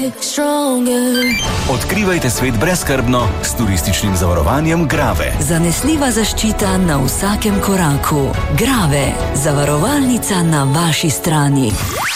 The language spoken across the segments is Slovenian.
Odkrivajte svet brezskrbno s turističnim zavarovanjem Grave. Zanesljiva zaščita na vsakem koraku. Grave, zavarovalnica na vaši strani.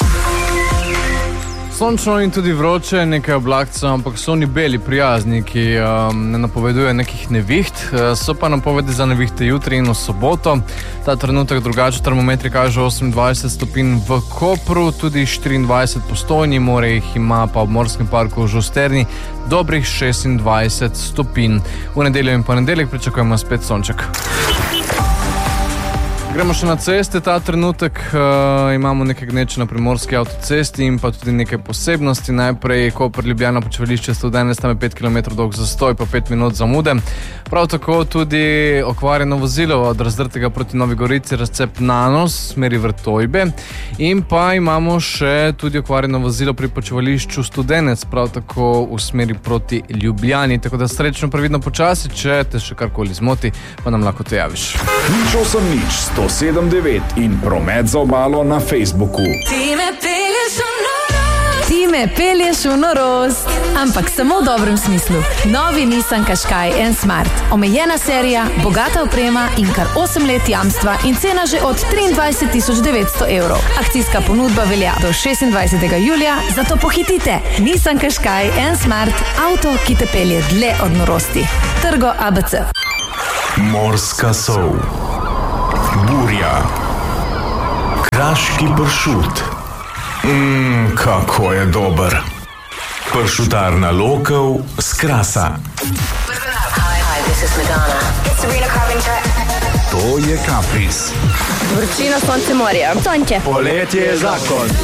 Sončno in tudi vroče, nekaj oblakcev, ampak so oni beli, prijazni, ki ne napovedujejo nekih neviht. So pa napovedi za nevihte jutri in v soboto. Ta trenutek drugače termometri kaže 28 stopinj v Kopru, tudi 24 Postojni, more jih ima pa v Morskem parku v Žusterni dobrih 26 stopinj. V nedeljo in ponedeljek pričakujemo spet sonček. Gremo še na ceste, ta trenutek imamo nekaj gneče na primorski avtocesti in pa tudi nekaj posebnosti. Najprej Koper Ljubljana počivališče Studenec, tam je 5 km dolg zastoj, pa 5 minut zamude. Prav tako tudi okvarjeno vozilo od Razdrtega proti Novi Gorici, razcep Nanos, smeri Vrtojbe. In pa imamo še tudi okvarjeno vozilo pri počivališču Studenec, prav tako v smeri proti Ljubljani. Tako da srečno, previdno, počasi, če te še karkoli zmoti, pa nam lahko to javiš. 107.9 in promet za obalo na Facebooku. Ti me pelješ v norost, ampak samo v dobrem smislu. Novi Nissan Qashqai N-Smart. Omejena serija, bogata oprema in kar 8 let jamstva in cena že od 23.900 evrov. Akcijska ponudba velja do 26. julija, zato pohitite. Nissan Qashqai N-Smart, avto, ki te pelje dlje od norosti. Trgo ABC. Morska sol. Burja. Kraški pršut. Kako je dober. Pršutarna Lokov s Krasa. To je Kapris. Vročina, sonce, morja. Sonče. Poletje je zakon.